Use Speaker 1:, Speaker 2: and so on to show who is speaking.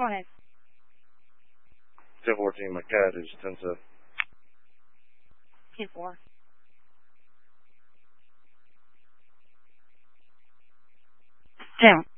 Speaker 1: Go ahead.
Speaker 2: 1014, my cat is 10-7.
Speaker 1: 10-4. Down.